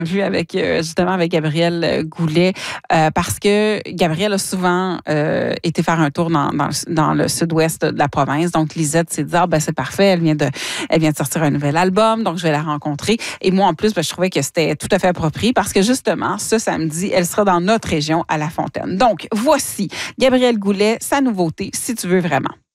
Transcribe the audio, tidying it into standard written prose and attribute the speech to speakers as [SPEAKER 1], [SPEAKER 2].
[SPEAKER 1] Vu avec justement avec Gabrielle Goulet parce que Gabrielle a souvent été faire un tour dans le sud-ouest de la province. Donc Lisette s'est dit c'est parfait, elle vient de sortir un nouvel album, donc je vais la rencontrer. Et moi en plus je trouvais que c'était tout à fait approprié parce que justement ce samedi elle sera dans notre région à La Fontaine. Donc voici Gabrielle Goulet, sa nouveauté Si tu veux vraiment.